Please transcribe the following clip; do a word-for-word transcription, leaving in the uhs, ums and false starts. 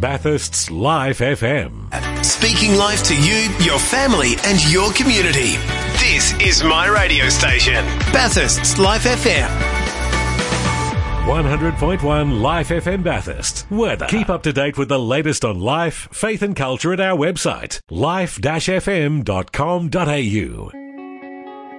Bathurst's Life F M. Speaking life to you, your family and your community. This is my radio station, Bathurst's Life F M. one hundred point one Life F M Bathurst. Weather. Keep up to date with the latest on life, faith and culture at our website, life dash f m dot com dot a u.